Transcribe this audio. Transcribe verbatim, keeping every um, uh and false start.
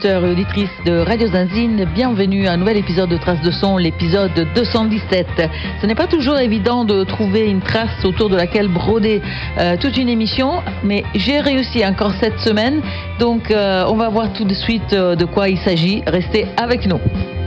auditeurs et auditrices de Radio Zinzine, bienvenue à un nouvel épisode de Traces de Son, l'épisode deux cent dix-sept. Ce n'est pas toujours évident de trouver une trace autour de laquelle broder euh, toute une émission, mais j'ai réussi encore cette semaine, donc euh, on va voir tout de suite euh, de quoi il s'agit. Restez avec nous.